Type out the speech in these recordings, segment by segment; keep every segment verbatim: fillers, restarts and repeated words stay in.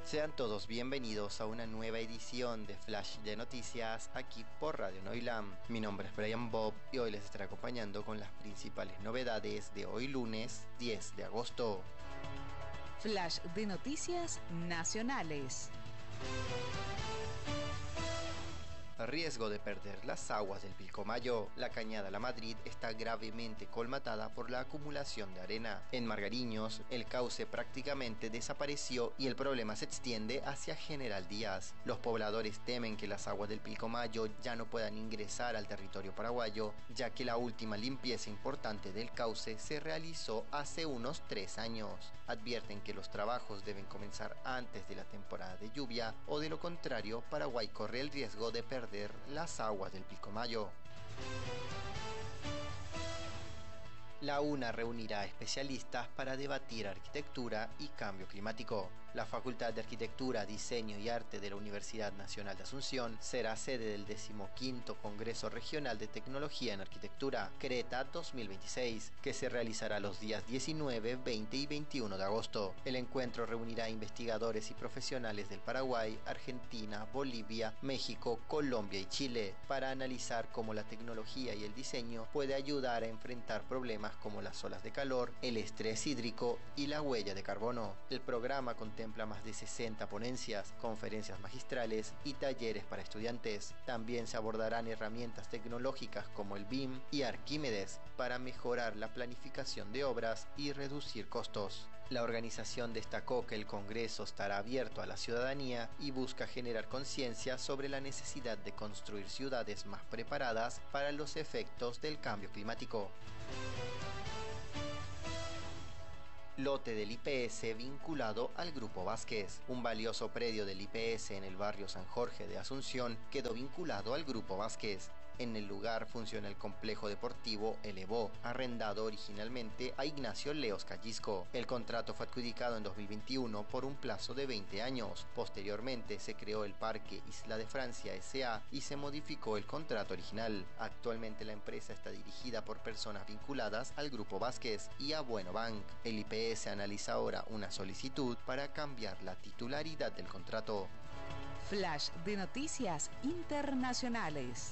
Sean todos bienvenidos a una nueva edición de Flash de Noticias aquí por Radio Noilam. Mi nombre es Brian Bob y hoy les estaré acompañando con las principales novedades de hoy lunes diez de agosto. Flash de Noticias Nacionales. Riesgo de perder las aguas del Pilcomayo. La cañada La Madrid está gravemente colmatada por la acumulación de arena. En Margariños, el cauce prácticamente desapareció y el problema se extiende hacia General Díaz. Los pobladores temen que las aguas del Pilcomayo ya no puedan ingresar al territorio paraguayo, ya que la última limpieza importante del cauce se realizó hace unos tres años. Advierten que los trabajos deben comenzar antes de la temporada de lluvia o de lo contrario, Paraguay corre el riesgo de perder las aguas del Pilcomayo. La UNA reunirá especialistas para debatir arquitectura y cambio climático. La Facultad de Arquitectura, Diseño y Arte de la Universidad Nacional de Asunción será sede del decimoquinto Congreso Regional de Tecnología en Arquitectura, Creta dos mil veintiséis, que se realizará los días diecinueve, veinte y veintiuno de agosto. El encuentro reunirá investigadores y profesionales del Paraguay, Argentina, Bolivia, México, Colombia y Chile para analizar cómo la tecnología y el diseño puede ayudar a enfrentar problemas como las olas de calor, el estrés hídrico y la huella de carbono. El programa contempla más de sesenta ponencias, conferencias magistrales y talleres para estudiantes. También se abordarán herramientas tecnológicas como el B I M y Arquímedes para mejorar la planificación de obras y reducir costos. La organización destacó que el Congreso estará abierto a la ciudadanía y busca generar conciencia sobre la necesidad de construir ciudades más preparadas para los efectos del cambio climático. Lote del I P S vinculado al Grupo Vázquez. Un valioso predio del I P S en el barrio San Jorge de Asunción quedó vinculado al Grupo Vázquez. En el lugar funciona el complejo deportivo El Evo, arrendado originalmente a Ignacio Leos Callisco. El contrato fue adjudicado en dos mil veintiuno por un plazo de veinte años. Posteriormente se creó el Parque Isla de Francia S A y se modificó el contrato original. Actualmente la empresa está dirigida por personas vinculadas al Grupo Vázquez y a Bueno Bank. El I P S analiza ahora una solicitud para cambiar la titularidad del contrato. Flash de Noticias Internacionales.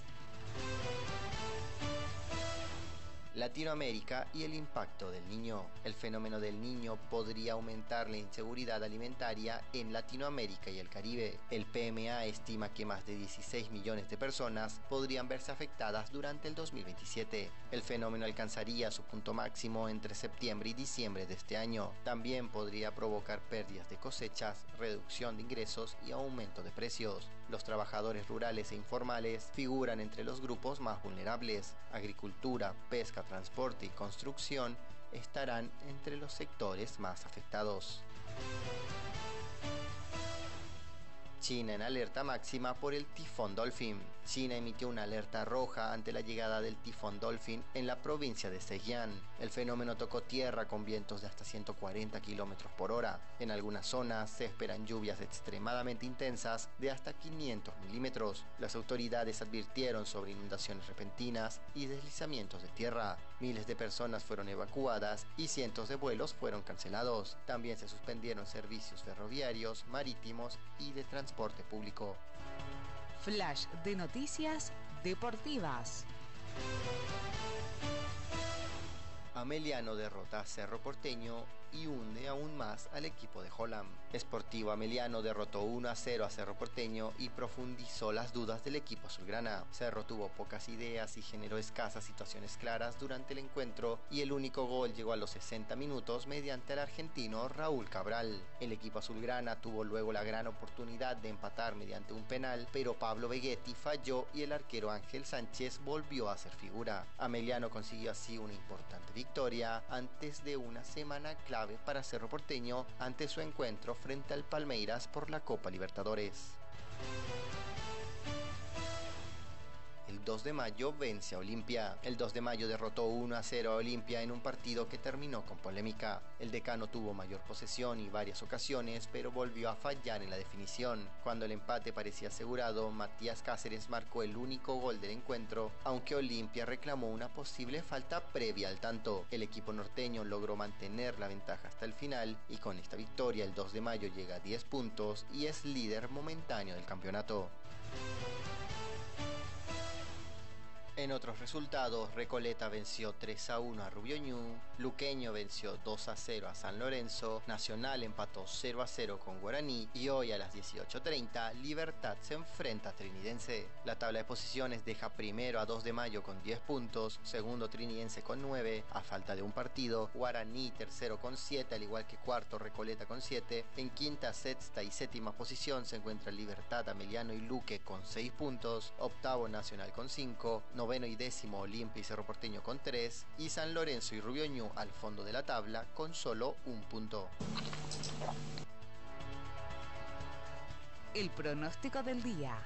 Latinoamérica y el impacto del niño. El fenómeno del niño podría aumentar la inseguridad alimentaria en Latinoamérica y el Caribe. El P M A estima que más de dieciséis millones de personas podrían verse afectadas durante el dos mil veintisiete. El fenómeno alcanzaría su punto máximo entre septiembre y diciembre de este año. También podría provocar pérdidas de cosechas, reducción de ingresos y aumento de precios. Los trabajadores rurales e informales figuran entre los grupos más vulnerables. Agricultura, pesca, transporte y construcción estarán entre los sectores más afectados. China en alerta máxima por el tifón Dolphin. China emitió una alerta roja ante la llegada del tifón Dolphin en la provincia de Zhejiang. El fenómeno tocó tierra con vientos de hasta ciento cuarenta kilómetros por hora. En algunas zonas se esperan lluvias extremadamente intensas de hasta quinientos milímetros. Las autoridades advirtieron sobre inundaciones repentinas y deslizamientos de tierra. Miles de personas fueron evacuadas y cientos de vuelos fueron cancelados. También se suspendieron servicios ferroviarios, marítimos y de transporte público. Flash de Noticias Deportivas. Ameliano derrota a Cerro Porteño y hunde aún más al equipo de Holland. Sportivo Ameliano derrotó uno a cero a Cerro Porteño y profundizó las dudas del equipo azulgrana. Cerro tuvo pocas ideas y generó escasas situaciones claras durante el encuentro y el único gol llegó a los sesenta minutos mediante el argentino Raúl Cabral. El equipo azulgrana tuvo luego la gran oportunidad de empatar mediante un penal, pero Pablo Vegetti falló y el arquero Ángel Sánchez volvió a ser figura. Ameliano consiguió así una importante victoria victoria antes de una semana clave para Cerro Porteño ante su encuentro frente al Palmeiras por la Copa Libertadores. El dos de mayo vence a Olimpia. El dos de mayo derrotó uno a cero a Olimpia en un partido que terminó con polémica. El decano tuvo mayor posesión y varias ocasiones, pero volvió a fallar en la definición. Cuando el empate parecía asegurado, Matías Cáceres marcó el único gol del encuentro, aunque Olimpia reclamó una posible falta previa al tanto. El equipo norteño logró mantener la ventaja hasta el final y con esta victoria el dos de mayo llega a diez puntos y es líder momentáneo del campeonato. En otros resultados, Recoleta venció tres a uno a Rubio Ñu, Luqueño venció dos a cero a San Lorenzo, Nacional empató cero a cero con Guaraní y hoy a las dieciocho treinta Libertad se enfrenta a Trinidense. La tabla de posiciones deja primero a dos de mayo con diez puntos, segundo Trinidense con nueve, a falta de un partido, Guaraní tercero con siete, al igual que cuarto Recoleta con siete, en quinta, sexta y séptima posición se encuentran Libertad, Ameliano y Luque con seis puntos, octavo Nacional con cinco, noveno y décimo Olimpia y Cerro Porteño con tres y San Lorenzo y Rubio Ñu al fondo de la tabla con solo un punto. El pronóstico del día.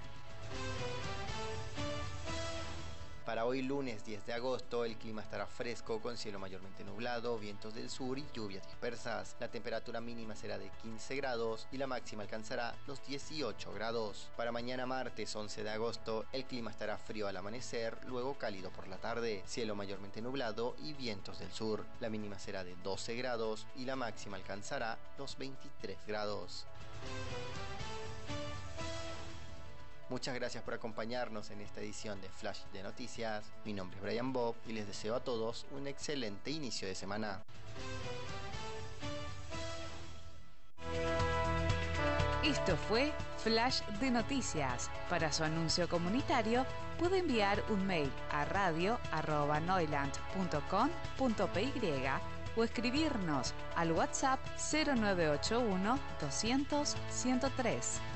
Para hoy lunes diez de agosto el clima estará fresco con cielo mayormente nublado, vientos del sur y lluvias dispersas. La temperatura mínima será de quince grados y la máxima alcanzará los dieciocho grados. Para mañana martes once de agosto el clima estará frío al amanecer, luego cálido por la tarde, cielo mayormente nublado y vientos del sur. La mínima será de doce grados y la máxima alcanzará los veintitrés grados. Muchas gracias por acompañarnos en esta edición de Flash de Noticias. Mi nombre es Brian Bob y les deseo a todos un excelente inicio de semana. Esto fue Flash de Noticias. Para su anuncio comunitario puede enviar un mail a radio arroba noiland punto com punto py o escribirnos al WhatsApp cero nueve ocho uno doscientos ciento tres.